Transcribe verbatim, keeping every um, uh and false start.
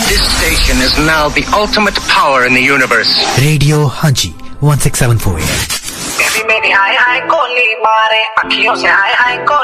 This station is now the ultimate power in the universe. Radio Haji one six seven four. Baby मेरी हाय हाय कोली मारे अखियों से हाय हाय कोली